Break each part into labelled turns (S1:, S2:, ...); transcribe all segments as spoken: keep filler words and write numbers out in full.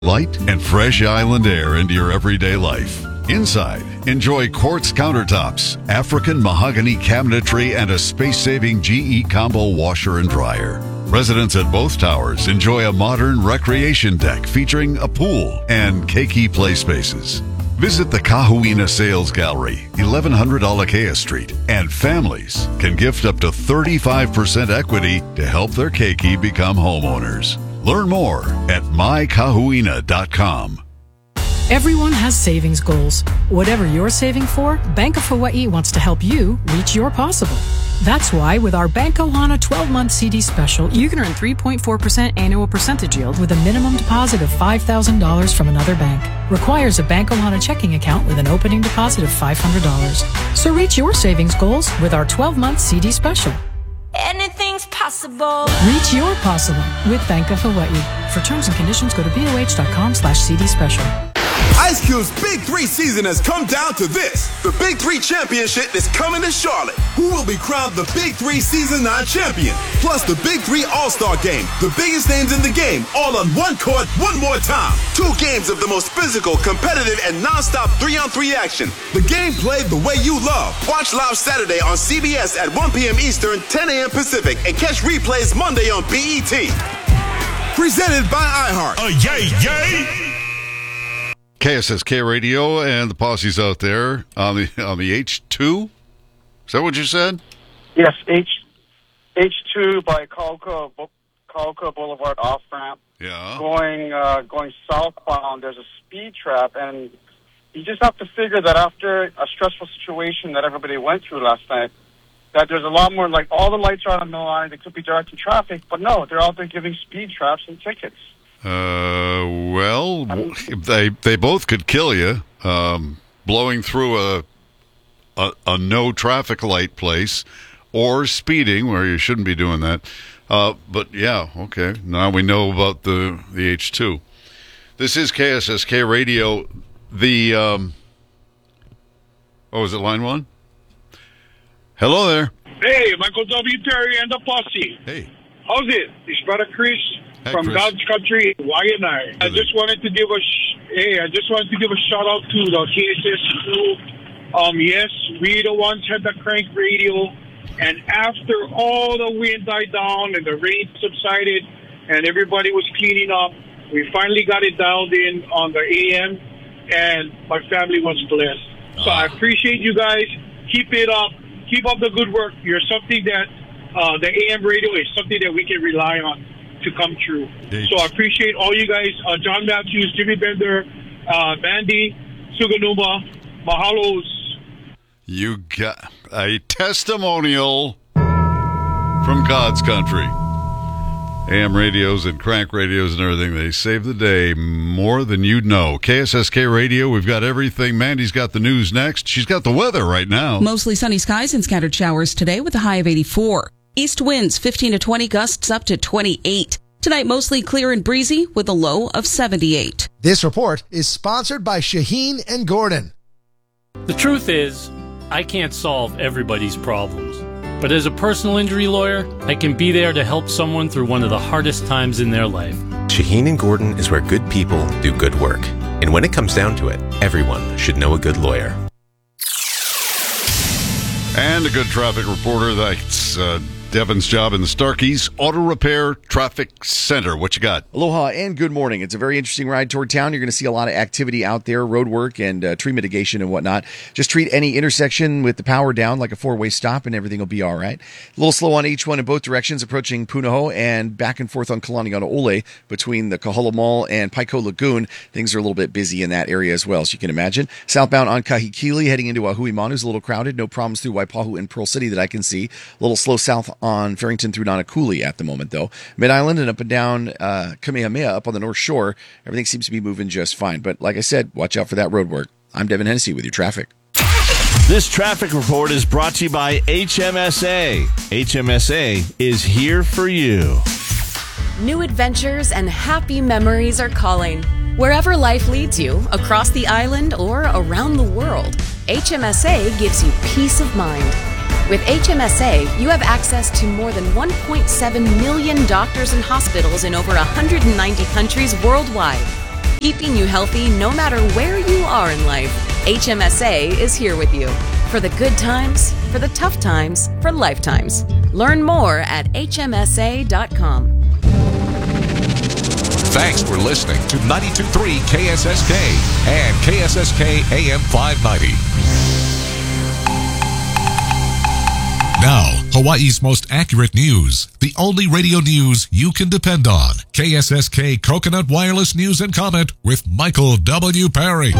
S1: Light and fresh island air into your everyday life. Inside, enjoy quartz countertops, African mahogany cabinetry, and a space-saving G E combo washer and dryer. Residents at both towers enjoy a modern recreation deck featuring a pool and keiki play spaces. Visit the Kahuina Sales Gallery, eleven hundred Alakea Street, and families can gift up to thirty-five percent equity to help their keiki become homeowners. Learn more at my kahuina dot com.
S2: Everyone has savings goals. Whatever you're saving for, Bank of Hawaii wants to help you reach your possible. That's why with our Bank Ohana twelve-month C D special, you can earn three point four percent annual percentage yield with a minimum deposit of five thousand dollars from another bank. Requires a Bank Ohana checking account with an opening deposit of five hundred dollars. So reach your savings goals with our twelve-month C D special.
S3: Anything's possible.
S2: Reach your possible with Bank of Hawaii. For terms and conditions, go to B O H dot com slash C D special.
S4: Ice Cube's Big Three season has come down to this. The Big Three Championship is coming to Charlotte. Who will be crowned the Big Three Season nine champion? Plus the Big Three All-Star Game. The biggest names in the game, all on one court, one more time. Two games of the most physical, competitive, and non-stop three-on-three action. The game played the way you love. Watch live Saturday on C B S at one p.m. Eastern, ten a.m. Pacific, and catch replays Monday on B E T. Presented by iHeart.
S5: Oh, yay, yay!
S1: K S S K Radio and the posse's out there on the on the H two. Is that what you said?
S6: Yes, H H two by Kauka Kauka Boulevard off ramp.
S1: Yeah.
S6: Going uh, going southbound, there's a speed trap, and you just have to figure that after a stressful situation that everybody went through last night, that there's a lot more, like all the lights are on the line, they could be directing traffic, but no, they're out there giving speed traps and tickets.
S1: Uh, well, they they both could kill you. Um, blowing through a, a a no traffic light place, or speeding where you shouldn't be doing that. Uh, but yeah, okay. Now we know about the the H two. This is K S S K Radio. The um, oh, is it line one? Hello there.
S7: Hey, Michael W. Perry and the posse.
S1: Hey,
S7: how's it? It's brother Chris.
S1: Hi,
S7: From
S1: Chris.
S7: God's country, Hawaii. I just wanted to give a sh- hey, I just wanted to give a shout out to the K S S crew. Um, yes, we the ones had the crank radio, and after all the wind died down and the rain subsided, and everybody was cleaning up, we finally got it dialed in on the A M, and my family was blessed. So I appreciate you guys. Keep it up. Keep up the good work. You're something that uh, the A M radio is something that we can rely on to come true. So I appreciate all you guys, uh, John Matthews, Jimmy Bender, uh, Mandy, Suganuma, mahalos.
S1: you got a testimonial from God's country. A M radios and crank radios and everything, they save the day more than you'd know. K S S K Radio, we've got everything. Mandy's got the news next. She's got the weather right now.
S8: Mostly sunny skies and scattered showers today with a high of eighty-four. East winds fifteen to twenty, gusts up to twenty-eight. Tonight, mostly clear and breezy with a low of seventy-eight.
S9: This report is sponsored by Shaheen and Gordon.
S10: The truth is, I can't solve everybody's problems. But as a personal injury lawyer, I can be there to help someone through one of the hardest times in their life.
S11: Shaheen and Gordon is where good people do good work. And when it comes down to it, everyone should know a good lawyer.
S1: And a good traffic reporter. That's uh, Devin's job in the Starkeys Auto Repair Traffic Center. What you got?
S12: Aloha and good morning. It's a very interesting ride toward town. You're going to see a lot of activity out there, road work and uh, tree mitigation and whatnot. Just treat any intersection with the power down like a four-way stop and everything will be all right. A little slow on H one in both directions approaching Punahou and back and forth on Kalani on Ole between the Kahala Mall and Paiko Lagoon. Things are a little bit busy in that area as well, as you can imagine. Southbound on Kahikili heading into Ahui is a little crowded. No problems through Waipahu and Pearl City that I can see. A little slow south on Farrington through Nanakuli at the moment, though. Mid-Island and up and down uh, Kamehameha up on the North Shore, everything seems to be moving just fine. But like I said, watch out for that road work. I'm Devin Hennessy with your traffic.
S5: This traffic report is brought to you by H M S A. H M S A is here for you.
S13: New adventures and happy memories are calling. Wherever life leads you, across the island or around the world, H M S A gives you peace of mind. With H M S A, you have access to more than one point seven million doctors and hospitals in over one hundred ninety countries worldwide. keeping you healthy no matter where you are in life. H M S A is here with you. For the good times, for the tough times, for lifetimes. Learn more at H M S A dot com.
S14: Thanks for listening to ninety-two point three K S S K and K S S K A M five ninety. Now, Hawaii's most accurate news. The only radio news you can depend on. K S S K Coconut Wireless News and Comment with Michael W. Perry.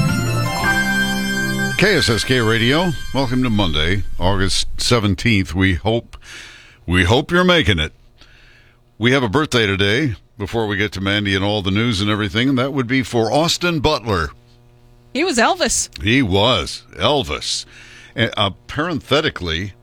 S1: K S S K Radio. Welcome to Monday, August seventeenth. We hope, we hope you're making it. We have a birthday today before we get to Mandy and all the news and everything, and that would be for Austin Butler.
S8: He was Elvis.
S1: He was Elvis. And, uh, parenthetically,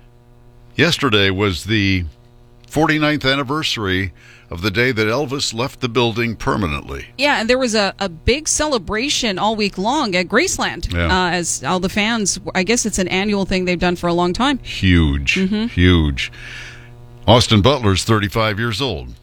S1: yesterday was the forty-ninth anniversary of the day that Elvis left the building permanently.
S8: Yeah, and there was a, a big celebration all week long at Graceland.
S1: Yeah.
S8: Uh, as all the fans, I guess it's an annual thing they've done for a long time.
S1: Huge,
S8: Mm-hmm.
S1: huge. Austin Butler's thirty-five years old.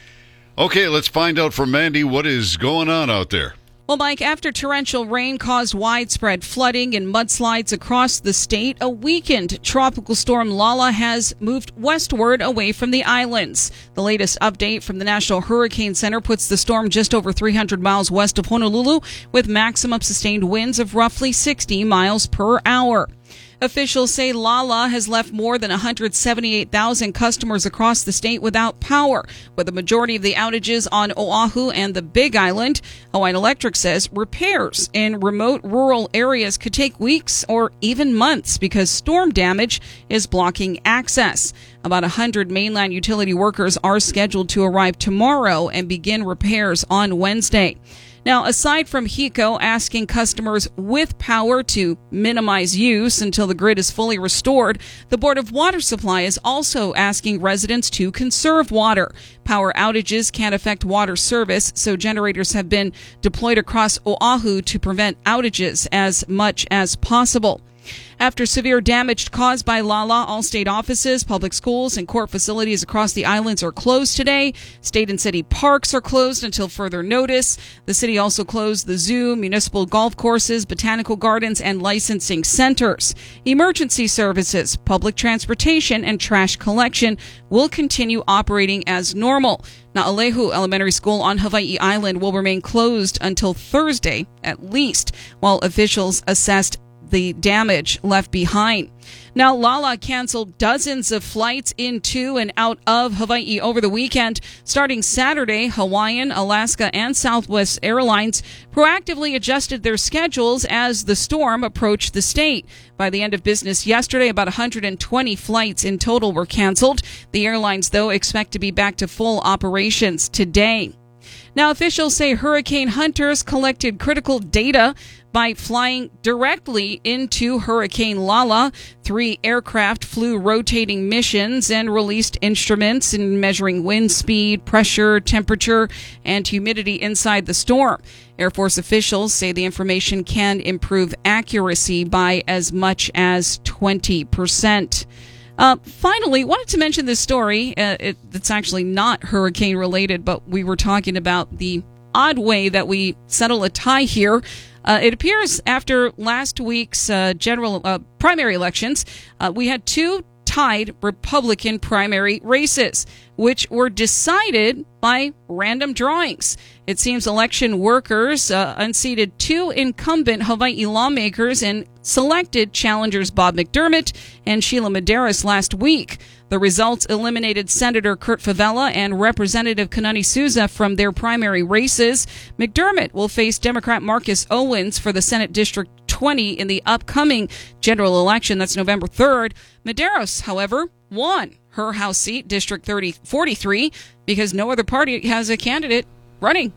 S1: Okay, let's find out from Mandy what is going on out there.
S8: Well, Mike, after torrential rain caused widespread flooding and mudslides across the state, a weakened tropical storm Lala has moved westward away from the islands. The latest update from the National Hurricane Center puts the storm just over three hundred miles west of Honolulu, with maximum sustained winds of roughly sixty miles per hour. Officials say Lala has left more than one hundred seventy-eight thousand customers across the state without power, with the majority of the outages on Oahu and the Big Island. Hawaiian Electric says repairs in remote rural areas could take weeks or even months because storm damage is blocking access. About one hundred mainland utility workers are scheduled to arrive tomorrow and begin repairs on Wednesday. Now, aside from HECO asking customers with power to minimize use until the grid is fully restored, the Board of Water Supply is also asking residents to conserve water. Power outages can't affect water service, so generators have been deployed across Oahu to prevent outages as much as possible. After severe damage caused by Lala, all state offices, public schools, and court facilities across the islands are closed today. State and city parks are closed until further notice. The city also closed the zoo, municipal golf courses, botanical gardens, and licensing centers. Emergency services, public transportation, and trash collection will continue operating as normal. Now, Alehu Elementary School on Hawaii Island will remain closed until Thursday, at least, while officials assessed the damage left behind. Now, Lala canceled dozens of flights into and out of Hawaii over the weekend. Starting Saturday, Hawaiian, Alaska, and Southwest Airlines proactively adjusted their schedules as the storm approached the state. By the end of business yesterday, about one hundred twenty flights in total were canceled. The airlines, though, expect to be back to full operations today. Now, officials say hurricane hunters collected critical data by flying directly into Hurricane Lala. Three aircraft flew rotating missions and released instruments in measuring wind speed, pressure, temperature, and humidity inside the storm. Air Force officials say the information can improve accuracy by as much as twenty percent. Uh, finally, wanted to mention this story. Uh, it, it's actually not hurricane related, but we were talking about the odd way that we settle a tie here. Uh, it appears after last week's uh, general uh, primary elections, uh, we had two tied Republican primary races, which were decided by random drawings. It seems election workers uh, unseated two incumbent Hawaii lawmakers and selected challengers Bob McDermott and Sheila Medeiros last week. The results eliminated Senator Kurt Favela and Representative Kanani Souza from their primary races. McDermott will face Democrat Marcus Owens for the Senate District twenty in the upcoming general election. That's November third. Medeiros, however, won her House seat, District thirty forty-three, because no other party has a candidate running.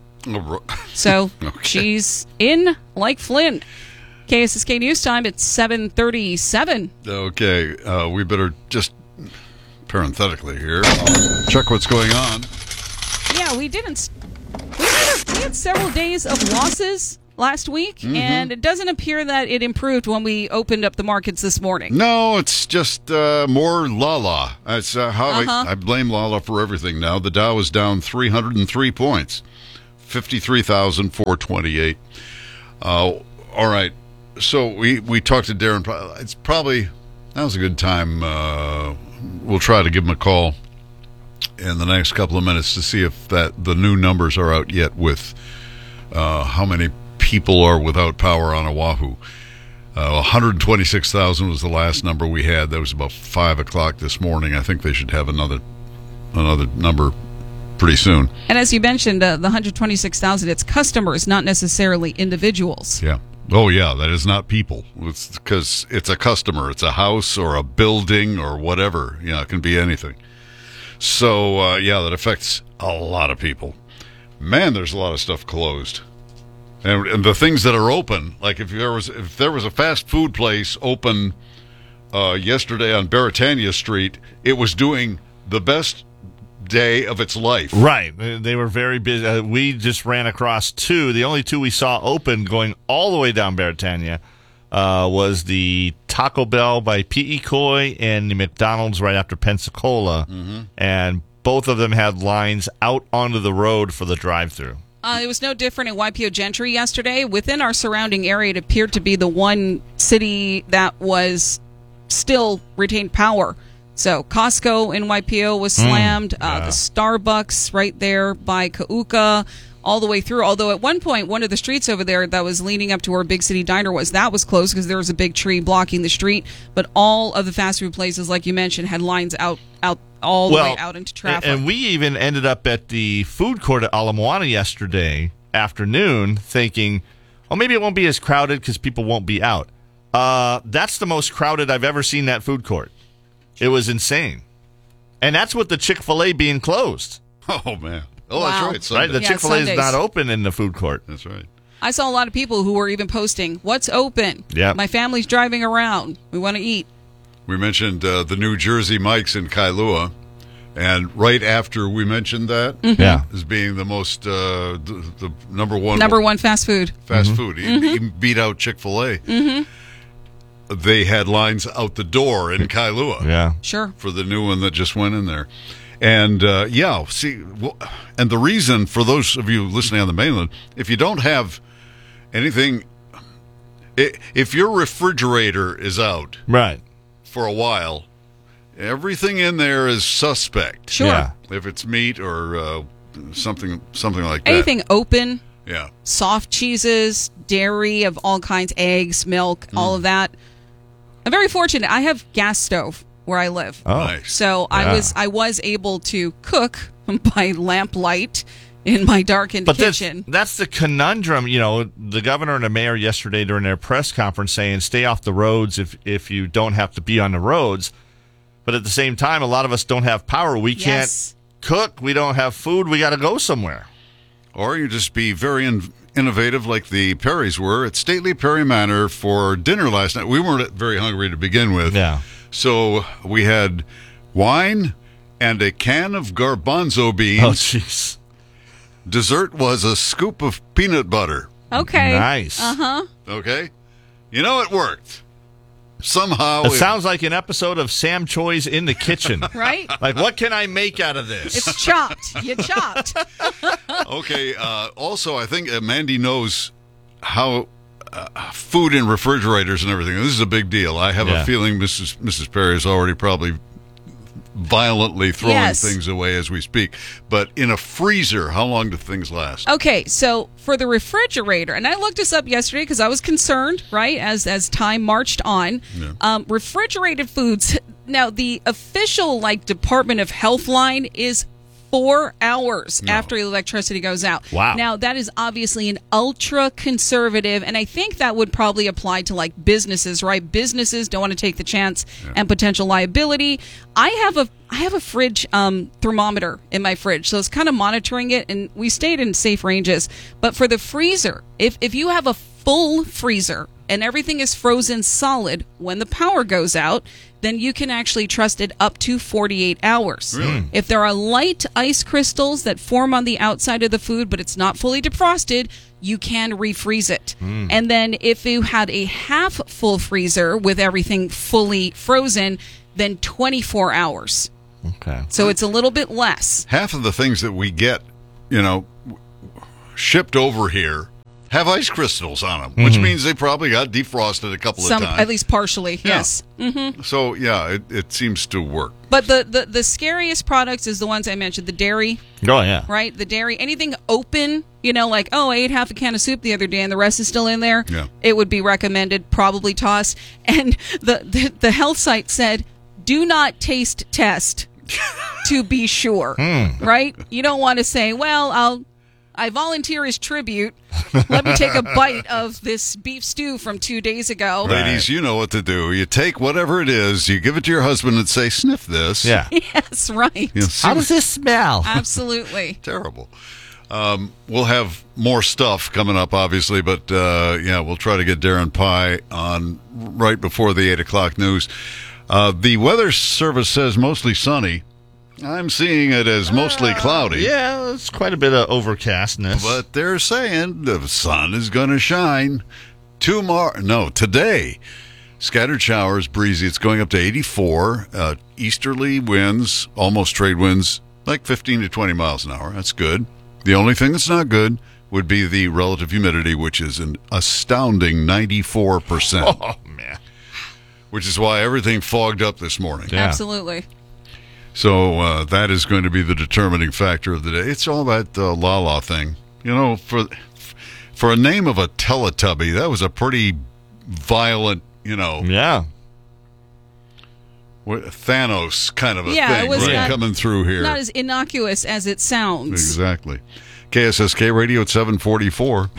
S8: So
S1: okay.
S8: She's in like Flynn. K S S K News Time at seven thirty-seven.
S1: Okay, uh, we better just parenthetically here check what's going on.
S8: Yeah, we didn't. We had, a, we had several days of losses last week,
S1: mm-hmm.
S8: and it doesn't appear that it improved when we opened up the markets this morning.
S1: No, it's just uh, more Lala. That's uh, how
S8: uh-huh.
S1: I, I blame Lala for everything now. The Dow is down three hundred three points. fifty-three thousand four hundred twenty-eight. Uh, all right. So we, we talked to Darren. It's probably, now's a good time. Uh, we'll try to give him a call in the next couple of minutes to see if that the new numbers are out yet with uh, how many people are without power on Oahu. Uh, one hundred twenty-six thousand was the last number we had. That was about five o'clock this morning. I think they should have another another number pretty soon.
S8: And as you mentioned, uh, the one hundred twenty-six thousand, it's customers, not necessarily individuals.
S1: Yeah. Oh, yeah, that is not people. It's because it's a customer. It's a house or a building or whatever. Yeah, it can be anything. So, uh, yeah, that affects a lot of people. Man, there's a lot of stuff closed. And, and the things that are open, like if there was if there was a fast food place open uh, yesterday on Beretania Street, it was doing the best day of its life.
S5: Right. They were very busy. Uh, we just ran across two. The only two we saw open going all the way down Beretania uh, was the Taco Bell by P E. Koi and the McDonald's right after Pensacola. Mm-hmm. And both of them had lines out onto the road for the drive-thru.
S8: Uh, it was no different in Y P O Gentry yesterday. Within our surrounding area, it appeared to be the one city that was still retained power. So Costco in Y P O was slammed. Mm, yeah. uh, the Starbucks right there by Keuka, all the way through. Although at one point, one of the streets over there that was leading up to where Big City Diner was, that was closed because there was a big tree blocking the street. But all of the fast food places, like you mentioned, had lines out out all the
S5: well,
S8: way out into traffic.
S5: And we even ended up at the food court at Ala Moana yesterday afternoon thinking, oh, maybe it won't be as crowded because people won't be out. Uh, that's the most crowded I've ever seen that food court. It was insane. And that's with the Chick-fil-A being closed.
S1: Oh, man. Oh,
S8: wow.
S1: that's right. Sunday.
S5: Right? The
S8: yeah,
S5: Chick-fil-A is
S8: Sundays.
S5: not open in the food court.
S1: That's right.
S8: I saw a lot of people who were even posting, what's open?
S5: Yeah.
S8: My family's driving around. We want to eat.
S1: We mentioned uh, the New Jersey Mike's in Kailua, and right after we mentioned that,
S8: Mm-hmm.
S5: Yeah.
S1: as being the most, uh, the, the number one
S8: Number one fast food.
S1: fast
S5: Mm-hmm.
S1: food. He,
S8: Mm-hmm.
S1: he beat out Chick-fil-A.
S8: Mm-hmm.
S1: They had lines out the door in Kailua.
S5: Yeah.
S8: Sure.
S1: For the new one that just went in there. And, uh, yeah, see, well, and the reason for those of you listening on the mainland, if you don't have anything, if your refrigerator is out
S5: Right.
S1: for a while, everything in there is suspect.
S8: Sure.
S5: Yeah.
S1: If it's meat or uh, something something like that.
S8: Anything open,
S1: Yeah.
S8: soft cheeses, dairy of all kinds, eggs, milk, all of that. I'm very fortunate. I have gas stove where I live.
S5: Oh.
S1: Nice.
S8: So I
S5: Yeah.
S8: was I was able to cook by lamplight in my darkened
S5: But that's,
S8: kitchen.
S5: that's the conundrum. You know, the governor and the mayor yesterday during their press conference saying stay off the roads if, if you don't have to be on the roads. But at the same time, a lot of us don't have power. We
S8: Yes.
S5: can't cook. We don't have food. We got to go somewhere.
S1: Or you just be very in- innovative like the Perrys were at Stately Perry Manor for dinner last night. We weren't very hungry to begin with.
S5: Yeah.
S1: So we had wine and a can of garbanzo beans.
S5: Oh, jeez.
S1: Dessert was a scoop of peanut butter.
S8: Okay.
S5: Nice.
S8: Uh-huh.
S1: Okay? You know, it worked. Somehow.
S5: It sounds like an episode of Sam Choi's In the Kitchen.
S8: Right?
S5: Like, what can I make out of this?
S8: It's chopped. You chopped.
S1: Okay. Uh, also, I think uh, Mandy knows how uh, food in refrigerators and everything. This is a big deal. I have
S5: Yeah.
S1: a feeling Missus Missus Perry is already probably violently throwing
S8: Yes.
S1: things away as we speak. But in a freezer, how long do things last?
S8: Okay, so for the refrigerator, and I looked this up yesterday because I was concerned, right, as as time marched on.
S1: Yeah.
S8: Um, refrigerated foods. Now, the official like Department of Health line is four hours
S1: No.
S8: after electricity goes out.
S5: Wow.
S8: Now, that is obviously an ultra conservative, and I think that would probably apply to like businesses, right? Businesses don't want to take the chance and potential liability. I have a I have a fridge um, thermometer in my fridge, so it's kind of monitoring it, and we stayed in safe ranges. But for the freezer, if if you have a full freezer and everything is frozen solid when the power goes out, then you can actually trust it up to forty-eight hours.
S1: Really?
S8: If there are light ice crystals that form on the outside of the food, but it's not fully defrosted, you can refreeze it. And then if you had a half full freezer with everything fully frozen, then twenty-four hours.
S5: Okay.
S8: So it's a little bit less.
S1: Half of the things that we get, you know, shipped over here have ice crystals on them, which
S5: Mhm.
S1: means they probably got defrosted a couple
S8: Some,
S1: of times.
S8: at least partially,
S1: Yeah.
S8: yes. Mm-hmm.
S1: So, yeah, it, it seems to work.
S8: But the, the, the scariest products is the ones I mentioned, the dairy.
S5: Oh, yeah.
S8: Right? The dairy. Anything open, you know, like, oh, I ate half a can of soup the other day and the rest is still in there.
S1: Yeah.
S8: It would be recommended, probably toss. And the, the, the health site said, do not taste test to be sure.
S5: Hmm.
S8: Right? You don't want to say, well, I'll... I volunteer as tribute. Let me take a bite of this beef stew from two days ago.
S1: Ladies, you know what to do. You take whatever it is, you give it to your husband and say, sniff this.
S5: Yeah.
S8: Yes, right.
S1: You know, see
S5: How
S1: what-
S5: does this smell?
S8: Absolutely.
S1: Terrible. Um, we'll have more stuff coming up, obviously, but uh, yeah, we'll try to get Darren Pye on right before the eight o'clock news. Uh, the weather service says mostly sunny. I'm seeing it as mostly cloudy.
S5: Yeah, it's quite a bit of overcastness.
S1: But they're saying the sun is going to shine tomorrow. No, today. Scattered showers, breezy. It's going up to eighty-four. Uh, easterly winds, almost trade winds, like fifteen to twenty miles an hour. That's good. The only thing that's not good would be the relative humidity, which is an astounding ninety-four percent.
S5: Oh, man.
S1: Which is why everything fogged up this morning.
S5: Yeah.
S8: Absolutely.
S1: So uh, that is going to be the determining factor of the day. It's all that uh, Lala thing. You know, for for a name of a Teletubby, that was a pretty violent, you know,
S5: Yeah.
S1: what- Thanos kind of a
S8: Yeah, it
S1: thing
S8: was
S1: right,
S8: not-
S1: coming through here.
S8: Not as innocuous as it sounds.
S1: Exactly. K S S K Radio at seven forty-four.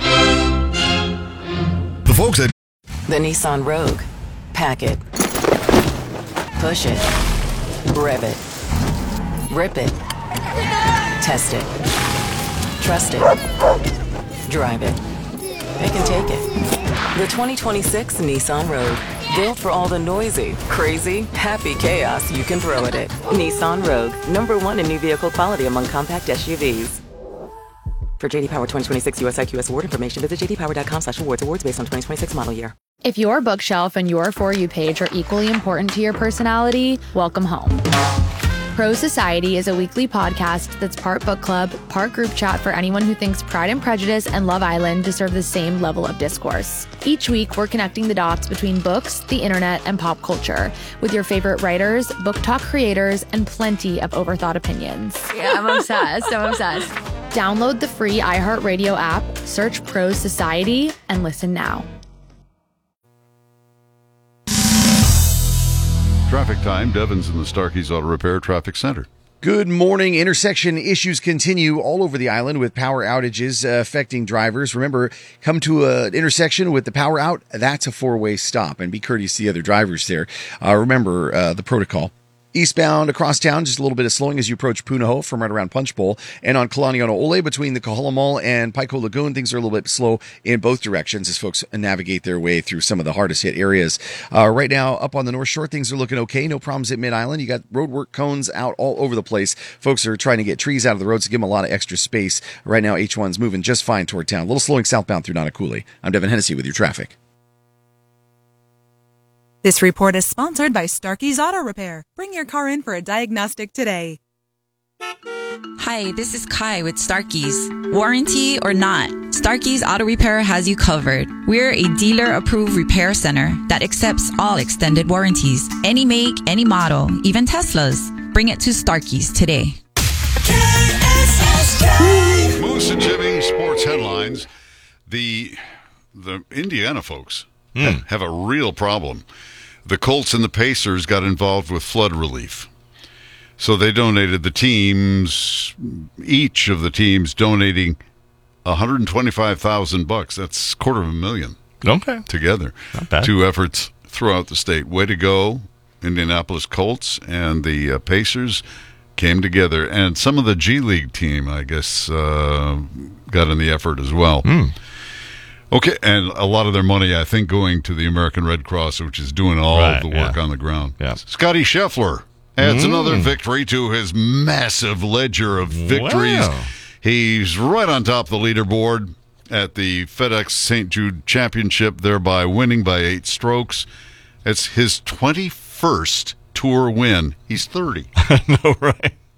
S1: The folks at
S15: The Nissan Rogue. Pack it. Push it. Rev it. Rip it. Test it. Trust it. Drive it. It can take it. The twenty twenty-six Nissan Rogue. Built for all the noisy, crazy, happy chaos you can throw at it. Nissan Rogue. Number one in new vehicle quality among compact S U Vs. For J D Power twenty twenty-six U S I Q S award information, visit j d power dot com slash awards. Awards based on twenty twenty-six model year.
S16: If your bookshelf and your For You page are equally important to your personality, welcome home. Pro Society is a weekly podcast that's part book club, part group chat for anyone who thinks Pride and Prejudice and Love Island deserve the same level of discourse. Each week, we're connecting the dots between books, the internet, and pop culture with your favorite writers, book talk creators, and plenty of overthought opinions. Yeah, I'm obsessed. I'm obsessed. Download the free iHeartRadio app, search Pro Society, and listen now.
S1: Traffic time, Devon's in the Starkey's Auto Repair Traffic Center.
S12: Good morning. Intersection issues continue all over the island with power outages uh, affecting drivers. Remember, come to an intersection with the power out, that's a four-way stop, and be courteous to the other drivers there. Uh, remember uh, the protocol. Eastbound across town, just a little bit of slowing as you approach Punahou from right around Punch Bowl. And on Kalaniano Ole between the Kahala Mall and Pico Lagoon, things are a little bit slow in both directions as folks navigate their way through some of the hardest hit areas. Uh, right now, up on the North Shore, things are looking okay. No problems at Mid-Island. You got roadwork cones out all over the place. Folks are trying to get trees out of the roads to give them a lot of extra space. Right now, H one's moving just fine toward town. A little slowing southbound through Nanakuli. I'm Devin Hennessy with your traffic.
S17: This report is sponsored by Starkey's Auto Repair. Bring your car in for a diagnostic today.
S18: Hi, this is Kai with Starkey's. Warranty or not, Starkey's Auto Repair has you covered. We're a dealer-approved repair center that accepts all extended warranties. Any make, any model, even Teslas. Bring it to Starkey's today.
S1: Moose and Jimmy, sports headlines. The the Indiana folks
S5: Mm.
S1: have a real problem. The Colts and the Pacers got involved with flood relief. So they donated the teams, each of the teams donating one hundred twenty-five thousand bucks. That's a quarter of a million.
S5: Okay.
S1: Together.
S5: Not bad.
S1: Two efforts throughout the state. Way to go, Indianapolis Colts and the uh, Pacers came together. And some of the G League team, I guess, uh, got in the effort as well.
S5: Mm.
S1: Okay, and a lot of their money, I think, going to the American Red Cross, which is doing all
S5: Right,
S1: of the work
S5: yeah.
S1: on the ground.
S5: Yeah.
S1: Scotty Scheffler adds
S5: Mm.
S1: another victory to his massive ledger of victories.
S5: Wow.
S1: He's right on top of the leaderboard at the FedEx Saint Jude Championship, thereby winning by eight strokes. It's his twenty-first tour win. He's thirty.
S5: No, right.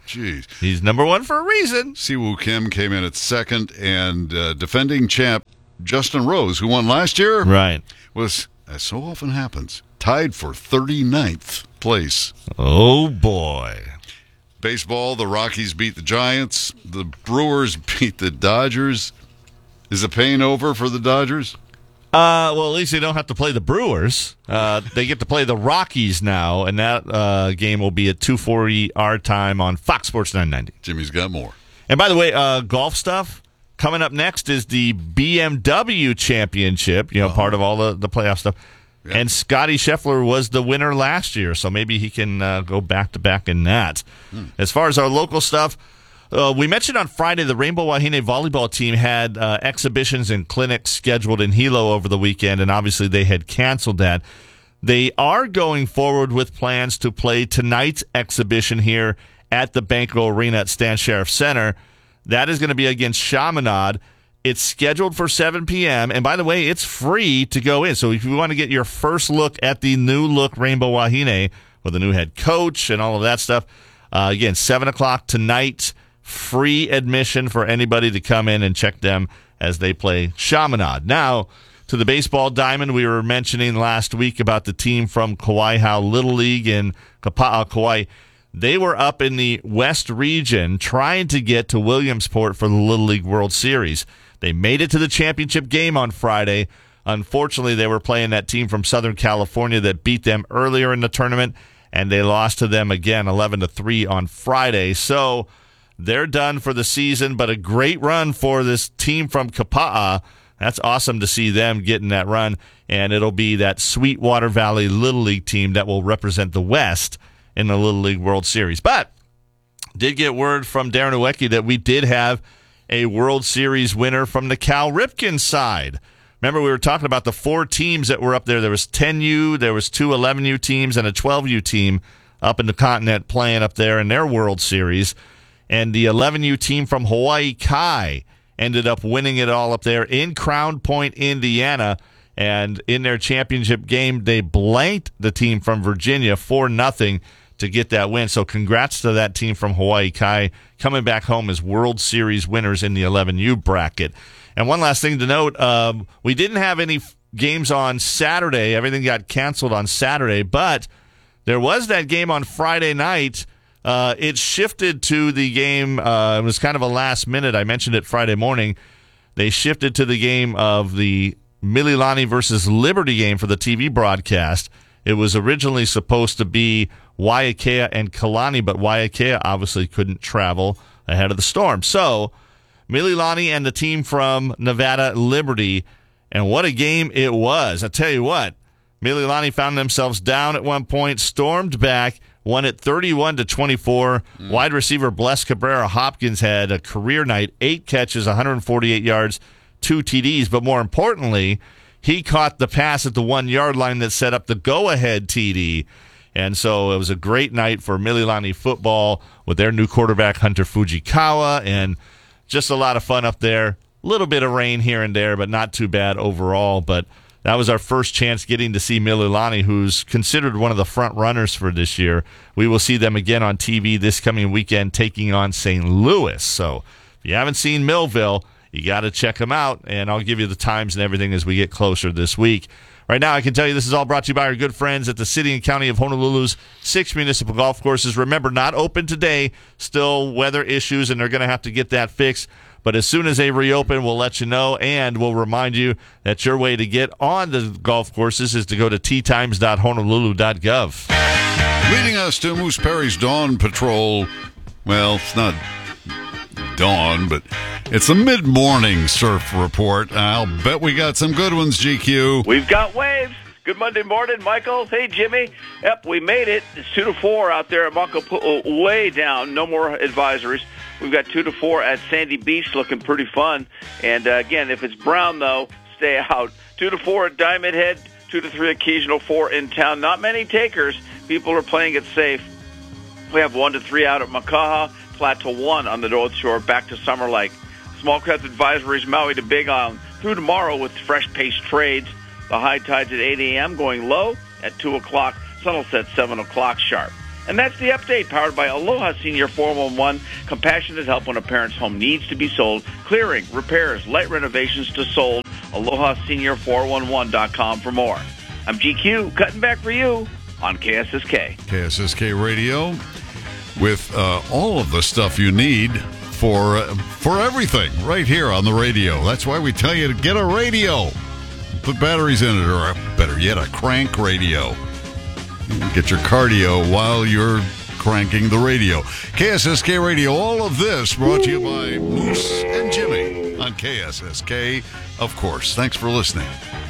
S1: Jeez.
S5: He's number one for a reason.
S1: Siwoo Kim came in at second, and uh, defending champ Justin Rose, who won last year,
S5: right,
S1: was, as so often happens, tied for thirty-ninth place.
S5: Oh, boy.
S1: Baseball, the Rockies beat the Giants. The Brewers beat the Dodgers. Is the pain over for the Dodgers?
S5: Uh, well, at least they don't have to play the Brewers. Uh, they get to play the Rockies now, and that uh, game will be at two forty our time on Fox Sports nine ninety.
S1: Jimmy's got more.
S5: And by the way, uh, golf stuff, coming up next is the B M W Championship, you know, oh. part of all the, the playoff stuff. Yeah. And Scotty Scheffler was the winner last year, so maybe he can uh, go back-to-back in that. Hmm. As far as our local stuff, uh, we mentioned on Friday the Rainbow Wahine volleyball team had uh, exhibitions and clinics scheduled in Hilo over the weekend, and obviously they had canceled that. They are going forward with plans to play tonight's exhibition here at the Banco Arena at Stan Sheriff Center. That is going to be against Chaminade. It's scheduled for seven p.m., and by the way, it's free to go in. So if you want to get your first look at the new look Rainbow Wahine with a new head coach and all of that stuff, uh, again, seven o'clock tonight, free admission for anybody to come in and check them as they play Chaminade. Now, to the baseball diamond, we were mentioning last week about the team from Kauai Hau Little League in Kapa'a, Kauai. They were up in the West region trying to get to Williamsport for the Little League World Series. They made it to the championship game on Friday. Unfortunately, they were playing that team from Southern California that beat them earlier in the tournament, and they lost to them again eleven to three on Friday. So they're done for the season, but a great run for this team from Kapa'a. That's awesome to see them getting that run, and it'll be that Sweetwater Valley Little League team that will represent the West in the Little League World Series. But did get word from Darren Uwecki that we did have a World Series winner from the Cal Ripken side. Remember, we were talking about the four teams that were up there. There was ten U, there was two eleven U teams, and a twelve U team up in the continent playing up there in their World Series. And the eleven U team from Hawaii Kai ended up winning it all up there in Crown Point, Indiana. And in their championship game, they blanked the team from Virginia four nothing to get that win. So congrats to that team from Hawaii Kai coming back home as World Series winners in the eleven U bracket. And one last thing to note, um, we didn't have any f- games on Saturday. Everything got canceled on Saturday, but there was that game on Friday night. Uh, it shifted to the game. Uh, it was kind of a last minute. I mentioned it Friday morning. They shifted to the game of the Mililani versus Liberty game for the T V broadcast. It was originally supposed to be Waiakea and Kalani, but Waiakea obviously couldn't travel ahead of the storm. So Mililani and the team from Nevada Liberty, and what a game it was. I tell you what, Mililani found themselves down at one point, stormed back, won it thirty-one to twenty-four. Mm. Wide receiver Bless Cabrera Hopkins had a career night, eight catches, one hundred forty-eight yards, two T Ds, but more importantly, he caught the pass at the one-yard line that set up the go-ahead T D. And so it was a great night for Mililani football with their new quarterback, Hunter Fujikawa, and just a lot of fun up there. A little bit of rain here and there, but not too bad overall. But that was our first chance getting to see Mililani, who's considered one of the front runners for this year. We will see them again on T V this coming weekend taking on Saint Louis. So if you haven't seen Millville, you got to check them out, and I'll give you the times and everything as we get closer this week. Right now, I can tell you this is all brought to you by our good friends at the City and County of Honolulu's six municipal golf courses. Remember, not open today, still weather issues, and they're going to have to get that fixed. But as soon as they reopen, we'll let you know, and we'll remind you that your way to get on the golf courses is to go to tee times dot honolulu dot gov.
S1: Leading us to Moose Perry's Dawn Patrol. Well, it's not dawn, but it's a mid-morning surf report. I'll bet we got some good ones, G Q.
S19: We've got waves. Good Monday morning, Michael. Hey, Jimmy. Yep, we made it. It's two to four out there at Makapu'u, way down. No more advisories. We've got two to four at Sandy Beach, looking pretty fun. And, uh, again, if it's brown, though, stay out. two to four at Diamond Head, two to three at Kijino, four in town. Not many takers. People are playing it safe. We have one to three out at Makaha. Plateau one on the North Shore, back to Summer Lake. Small craft advisories, Maui to Big Island, through tomorrow with fresh pace trades. The high tides at eight a.m. going low at two o'clock. Sun will set seven o'clock sharp. And that's the update, powered by Aloha Senior four one one. Compassionate help when a parent's home needs to be sold. Clearing, repairs, light renovations to sold. Aloha Senior four one one dot com for more. I'm G Q, cutting back for you on K S S K.
S1: K S S K Radio with uh, all of the stuff you need for uh, for everything right here on the radio. That's why we tell you to get a radio. Put batteries in it, or better yet, a crank radio. Get your cardio while you're cranking the radio. K S S K Radio, all of this brought to you by Moose and Jimmy on K S S K, of course. Thanks for listening.